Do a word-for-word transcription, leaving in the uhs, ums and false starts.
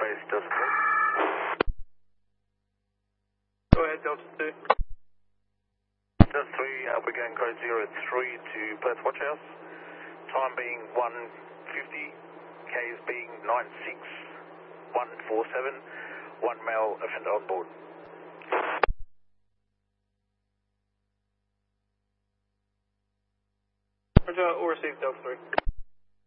base Delta two. Go ahead, Delta two. Delta three, uh, we're going code zero three to Perth Watch House. Time being one fifty, Ks being nine six one four seven, one male offender on board. Roger, all received Delta three.